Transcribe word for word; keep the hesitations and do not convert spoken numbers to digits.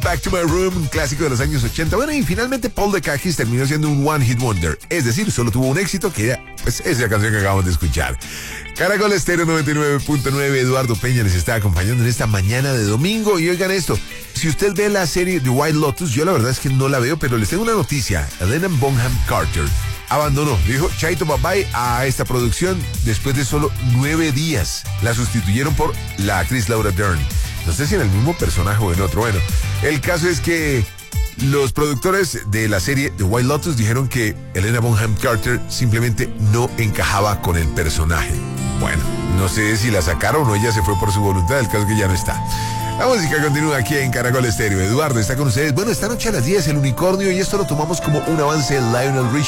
Back to My Room, un clásico de los años ochenta. Bueno, y finalmente Paul Dekakis terminó siendo un One Hit Wonder. Es decir, solo tuvo un éxito que era, pues, esa canción que acabamos de escuchar. Caracol Estéreo noventa y nueve punto nueve, Eduardo Peña les está acompañando en esta mañana de domingo. Y oigan esto, si usted ve la serie The White Lotus, yo la verdad es que no la veo, pero les tengo una noticia. Helena Bonham Carter abandonó, dijo chaito bye bye a esta producción después de solo nueve días. La sustituyeron por la actriz Laura Dern. No sé si en el mismo personaje o en otro. Bueno, el caso es que los productores de la serie The White Lotus dijeron que Helena Bonham Carter simplemente no encajaba con el personaje. Bueno, no sé si la sacaron o ella se fue por su voluntad, el caso es que ya no está. La música continúa aquí en Caracol Estéreo. Eduardo está con ustedes. Bueno, esta noche a las diez, El Unicornio, y esto lo tomamos como un avance de Lionel Richie.